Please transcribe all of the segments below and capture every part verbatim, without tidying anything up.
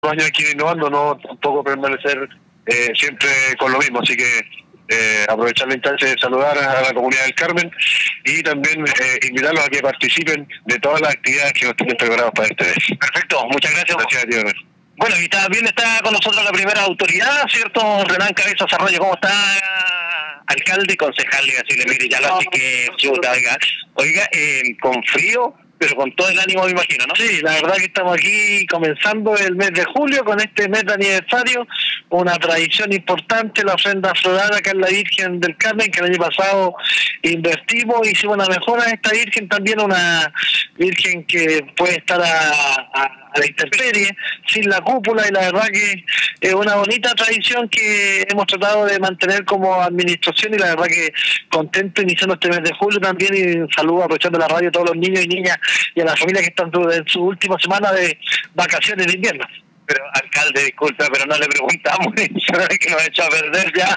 años aquí innovando, no tampoco permanecer eh, siempre con lo mismo, así que eh, aprovechar la instancia de saludar a la comunidad del Carmen y también eh, invitarlos a que participen de todas las actividades que nos tienen preparados para este mes. Perfecto, muchas gracias. Gracias a ti, Manuel. Bueno, y también está con nosotros la primera autoridad, ¿cierto? Renán Cabezas Arroyo, ¿cómo está? Alcalde, concejal, y así le mire, ya lo así que chuta, oiga, oiga eh, con frío, pero con todo el ánimo, me imagino, ¿no? Sí, la verdad que estamos aquí comenzando el mes de julio con este mes de aniversario, una tradición importante, la ofrenda floral acá en la Virgen del Carmen, que el año pasado invertimos, hicimos una mejora en esta Virgen, también una Virgen que puede estar a, a, a la intemperie, sin la cúpula, y la verdad que es una bonita tradición que hemos tratado de mantener como administración, y la verdad que contento iniciando este mes de julio también, y un saludo aprovechando la radio a todos los niños y niñas y a las familias que están en su última semana de vacaciones de invierno. Pero, alcalde, disculpa, pero no le preguntamos, ¿sabes que nos ha hecho a perder ya?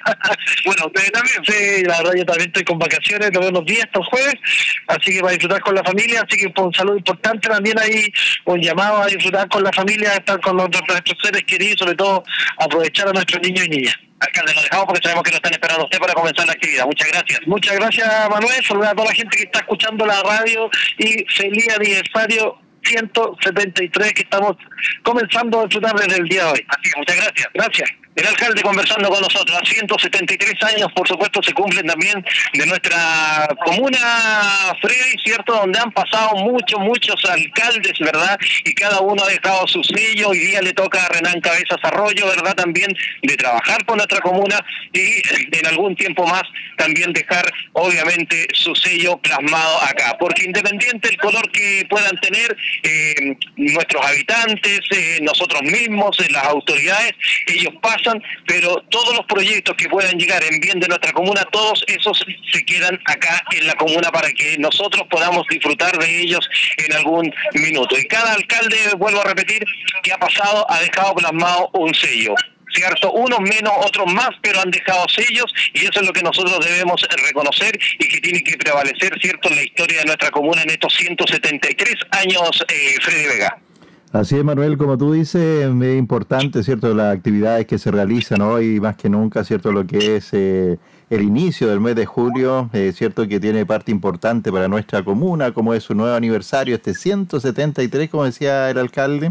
Bueno, ustedes también. Sí, la verdad yo también estoy con vacaciones, todos los días, hasta el jueves, así que para disfrutar con la familia, así que por un saludo importante también ahí, un llamado a disfrutar con la familia, a estar con nuestros, nuestros seres queridos, sobre todo aprovechar a nuestros niños y niñas. Alcalde, nos dejamos porque sabemos que lo están esperando usted para comenzar la actividad. Muchas gracias. Muchas gracias, Manuel. Saludar a toda la gente que está escuchando la radio y feliz aniversario ciento setenta y tres que estamos comenzando a disfrutar desde el día de hoy. Así que muchas gracias. Gracias. El alcalde conversando con nosotros. ciento setenta y tres años, por supuesto, se cumplen también de nuestra comuna, Freddy, ¿cierto? Donde han pasado muchos, muchos alcaldes, ¿verdad? Y cada uno ha dejado su sello. Hoy día le toca a Renán Cabezas Arroyo, ¿verdad? También de trabajar por nuestra comuna y en algún tiempo más también dejar, obviamente, su sello plasmado acá. Porque independiente del color que puedan tener eh, nuestros habitantes, eh, nosotros mismos, eh, las autoridades, ellos pasan, pero todos los proyectos que puedan llegar en bien de nuestra comuna, todos esos se quedan acá en la comuna para que nosotros podamos disfrutar de ellos en algún minuto. Y cada alcalde, vuelvo a repetir, que ha pasado ha dejado plasmado un sello. ¿Cierto? Unos menos, otros más, pero han dejado sellos, y eso es lo que nosotros debemos reconocer y que tiene que prevalecer, ¿cierto?, en la historia de nuestra comuna en estos ciento setenta y tres años, eh, Freddy Vega. Así es, Manuel, como tú dices, es importante, ¿cierto?, las actividades que se realizan hoy, más que nunca, ¿cierto?, lo que es eh, el inicio del mes de julio, eh, ¿cierto?, que tiene parte importante para nuestra comuna, como es su nuevo aniversario, este ciento setenta y tres, como decía el alcalde.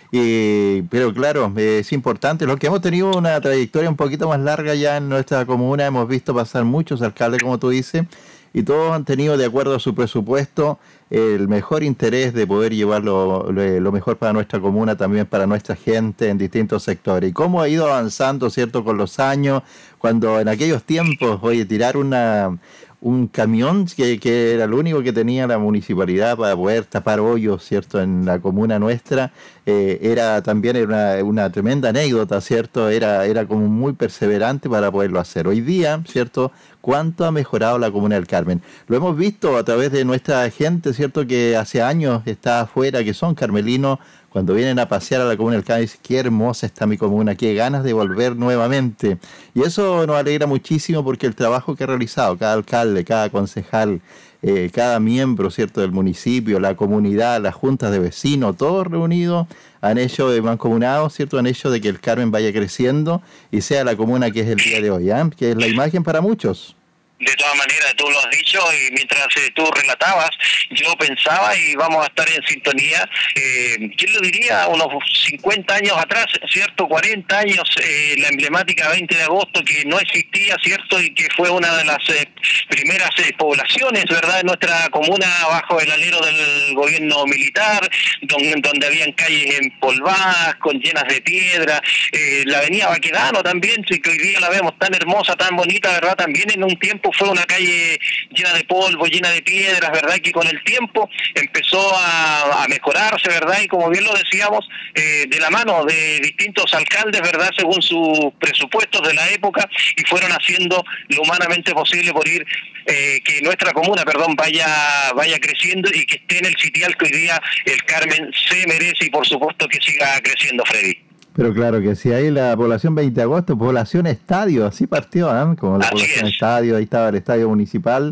Eh, pero claro, eh, es importante, lo que hemos tenido una trayectoria un poquito más larga ya en nuestra comuna, hemos visto pasar muchos alcaldes, como tú dices, y todos han tenido, de acuerdo a su presupuesto, el mejor interés de poder llevar lo, lo, lo mejor para nuestra comuna, también para nuestra gente en distintos sectores. Y cómo ha ido avanzando, ¿cierto?, con los años, cuando en aquellos tiempos, oye, tirar una... un camión que, que era lo único que tenía la municipalidad para poder tapar hoyos, ¿cierto?, en la comuna nuestra, eh, era también era una, una tremenda anécdota, ¿cierto?, era, era como muy perseverante para poderlo hacer. Hoy día, ¿cierto?, cuánto ha mejorado la comuna del Carmen. Lo hemos visto a través de nuestra gente, ¿cierto?, que hace años está afuera, que son carmelinos, cuando vienen a pasear a la comuna del Carmen, dicen, qué hermosa está mi comuna, qué ganas de volver nuevamente. Y eso nos alegra muchísimo porque el trabajo que ha realizado cada alcalde, cada concejal, eh, cada miembro, ¿cierto?, del municipio, la comunidad, las juntas de vecinos, todos reunidos, han hecho de mancomunado, ¿cierto?, han hecho de que el Carmen vaya creciendo y sea la comuna que es el día de hoy, ¿eh?, que es la imagen para muchos. De todas maneras, tú lo has dicho y mientras eh, tú relatabas, yo pensaba y vamos a estar en sintonía, eh, ¿quién lo diría? Unos cincuenta años atrás, ¿cierto? cuarenta años, eh, la emblemática veinte de agosto que no existía, ¿cierto? Y que fue una de las eh, primeras eh, poblaciones, ¿verdad?, de nuestra comuna bajo el alero del gobierno militar, donde, donde habían calles empolvadas, con llenas de piedra, eh, la avenida Baquedano también, sí, que hoy día la vemos tan hermosa, tan bonita, ¿verdad? También en un tiempo fue una calle llena de polvo, llena de piedras, ¿verdad?, que con el tiempo empezó a, a mejorarse, ¿verdad?, y como bien lo decíamos, eh, de la mano de distintos alcaldes, ¿verdad?, según sus presupuestos de la época, y fueron haciendo lo humanamente posible por ir, eh, que nuestra comuna, perdón, vaya vaya creciendo y que esté en el sitial que hoy día el Carmen se merece, y por supuesto que siga creciendo, Freddy. Pero claro que sí, ahí la población veinte de agosto, población estadio, así partió, ¿eh?, como la Así población es. estadio, ahí estaba el estadio municipal,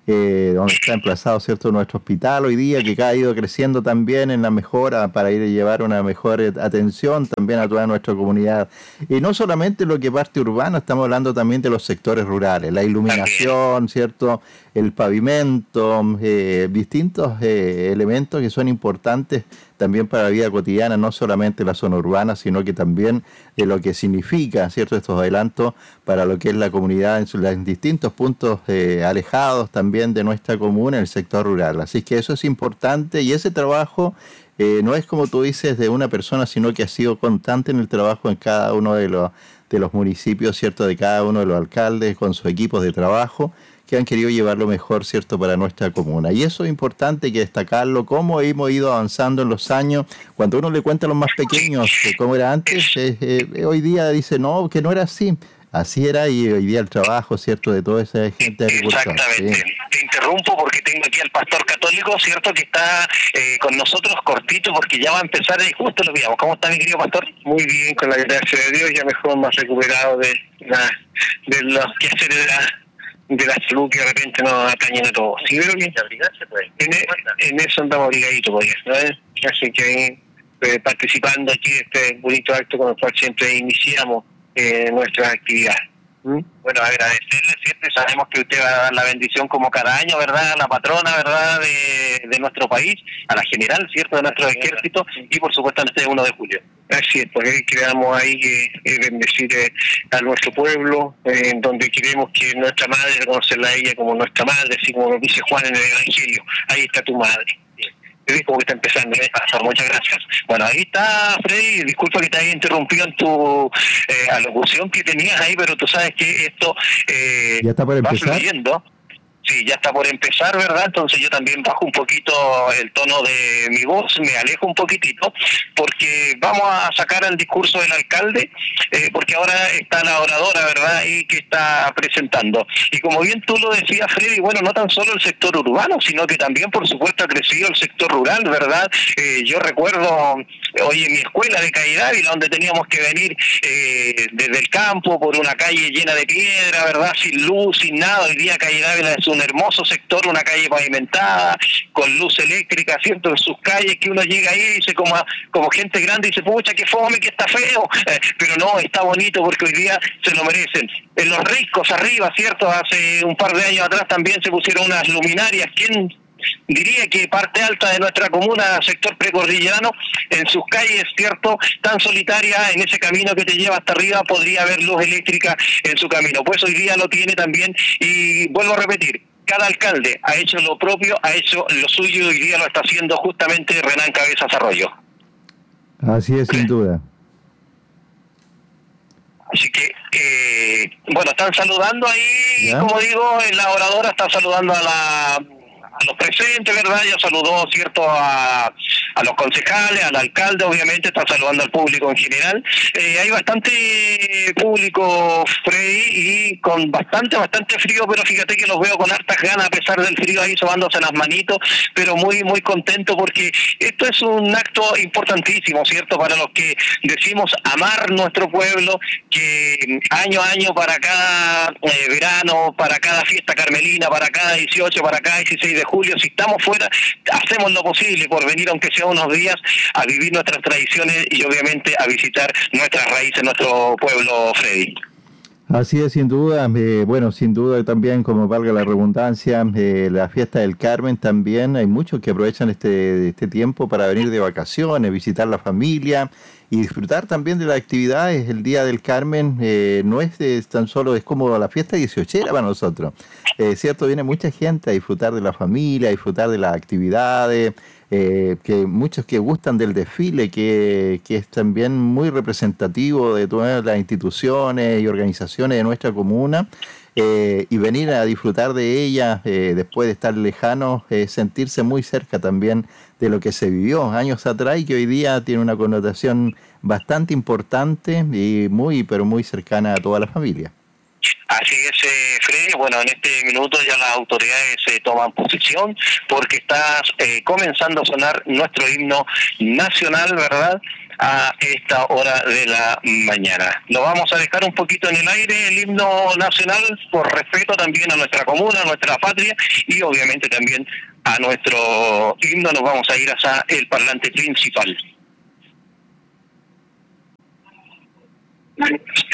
eh, donde está emplazado, ¿cierto?, nuestro hospital hoy día, que ha ido creciendo también en la mejora para ir a llevar una mejor atención también a toda nuestra comunidad. Y no solamente lo que parte urbana, estamos hablando también de los sectores rurales, la iluminación, ¿cierto?, el pavimento, eh, distintos eh, elementos que son importantes también para la vida cotidiana, no solamente la zona urbana, sino que también de lo que significa, ¿cierto?, estos adelantos para lo que es la comunidad en, sus, en distintos puntos eh, alejados también de nuestra comuna en el sector rural. Así que eso es importante y ese trabajo eh, no es, como tú dices, de una persona, sino que ha sido constante en el trabajo en cada uno de los, de los municipios, ¿cierto?, de cada uno de los alcaldes con sus equipos de trabajo, que han querido llevar lo mejor, ¿cierto?, para nuestra comuna. Y eso es importante que destacarlo, cómo hemos ido avanzando en los años. Cuando uno le cuenta a los más pequeños que cómo era antes, eh, eh, hoy día dice, no, que no era así. Así era, y hoy día el trabajo, ¿cierto?, de toda esa gente agricultora. Exactamente. Sí. Te interrumpo porque tengo aquí al pastor católico, ¿cierto?, que está eh, con nosotros cortito porque ya va a empezar y justo lo veamos. ¿Cómo está, mi querido pastor? Muy bien, con la gracia de Dios, ya mejor, más recuperado de, la, de los quehaceres de la... de la salud que de repente nos atañen a todos. Sí, pero bien, en, en eso andamos abrigaditos, pues, ¿no? Así que eh, participando aquí de este bonito acto con el cual siempre iniciamos eh, nuestras actividades. ¿Mm? Bueno, agradecerle, siempre sabemos que usted va a dar la bendición como cada año, ¿verdad?, a la patrona, ¿verdad?, de, de nuestro país, a la general, ¿cierto?, de nuestro ejército, y por supuesto en este uno de julio. Así es, porque creamos ahí que eh, bendecir eh, a nuestro pueblo, eh, en donde queremos que nuestra madre, reconocerla a ella como nuestra madre, así como lo dice Juan en el Evangelio, ahí está tu madre. ¿Ves cómo que está empezando? ¿eh? Pastor, muchas gracias. Bueno, ahí está, Freddy, disculpa que te haya interrumpido en tu eh, alocución que tenías ahí, pero tú sabes que esto eh, ¿Ya está por va empezar? fluyendo. Sí, ya está por empezar, ¿verdad? Entonces yo también bajo un poquito el tono de mi voz, me alejo un poquitito, porque vamos a sacar el discurso del alcalde, eh, porque ahora está la oradora, ¿verdad?, y que está presentando. Y como bien tú lo decías, Freddy, bueno, no tan solo el sector urbano, sino que también, por supuesto, ha crecido el sector rural, ¿verdad? Eh, yo recuerdo, hoy en mi escuela de Calle Dávila, donde teníamos que venir eh, desde el campo por una calle llena de piedra, ¿verdad?, sin luz, sin nada. Hoy día Calle Dávila es un un hermoso sector, una calle pavimentada, con luz eléctrica, ¿cierto?, en sus calles, que uno llega ahí y dice como, como gente grande, y dice, pucha, qué fome, que está feo, eh, pero no, está bonito porque hoy día se lo merecen. En Los Riscos, arriba, ¿cierto?, hace un par de años atrás también se pusieron unas luminarias. ¿Quién diría que parte alta de nuestra comuna, sector precordillerano, en sus calles, ¿cierto?, tan solitaria, en ese camino que te lleva hasta arriba, podría haber luz eléctrica en su camino? Pues hoy día lo tiene también, y vuelvo a repetir, cada alcalde ha hecho lo propio, ha hecho lo suyo, y hoy día lo está haciendo justamente Renán Cabezas Arroyo. Así es, sin duda. Así que, eh, bueno, están saludando ahí, ¿Ya? Como digo, la oradora está saludando a la... a los presentes, ¿verdad? Ya saludó, ¿cierto?, a, a los concejales, al alcalde, obviamente, está saludando al público en general. Eh, hay bastante público, Freddy, y con bastante, bastante frío, pero fíjate que los veo con hartas ganas, a pesar del frío, ahí sobándose las manitos, pero muy, muy contento, porque esto es un acto importantísimo, ¿cierto?, para los que decimos amar nuestro pueblo, que año a año, para cada eh, verano, para cada fiesta carmelina, para cada dieciocho, para cada dieciséis de julio, si estamos fuera, hacemos lo posible por venir, aunque sea unos días, a vivir nuestras tradiciones y obviamente a visitar nuestras raíces, nuestro pueblo, Freddy. Así es, sin duda. Eh, bueno, sin duda también, como valga la redundancia, eh, la fiesta del Carmen también, hay muchos que aprovechan este, este tiempo para venir de vacaciones, visitar la familia y disfrutar también de las actividades. El Día del Carmen eh, no es, es tan solo, es como la fiesta dieciochera para nosotros. Eh, cierto, viene mucha gente a disfrutar de la familia, a disfrutar de las actividades, eh, que muchos que gustan del desfile, que, que es también muy representativo de todas las instituciones y organizaciones de nuestra comuna, eh, y venir a disfrutar de ella eh, después de estar lejanos, eh, sentirse muy cerca también de lo que se vivió años atrás y que hoy día tiene una connotación bastante importante y muy, pero muy cercana a toda la familia. Así es, eh, Freddy. Bueno, en este minuto ya las autoridades eh, toman posición porque está eh, comenzando a sonar nuestro himno nacional, ¿verdad? a esta hora de la mañana. Lo vamos a dejar un poquito en el aire, el himno nacional, por respeto también a nuestra comuna, a nuestra patria, y obviamente también a nuestro himno nos vamos a ir hacia el parlante principal.